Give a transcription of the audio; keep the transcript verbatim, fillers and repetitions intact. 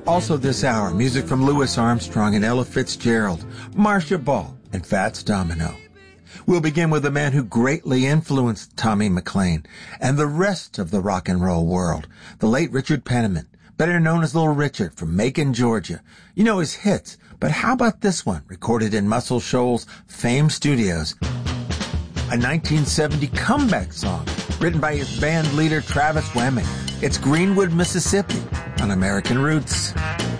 Also this hour, music from Louis Armstrong and Ella Fitzgerald, Marcia Ball, and Fats Domino. We'll begin with a man who greatly influenced Tommy McLean and the rest of the rock and roll world, the late Richard Penniman, better known as Little Richard from Macon, Georgia. You know his hits, but how about this one, recorded in Muscle Shoals Fame Studios? A nineteen seventy comeback song written by his band leader Travis Wemming. It's Greenwood, Mississippi on American Roots.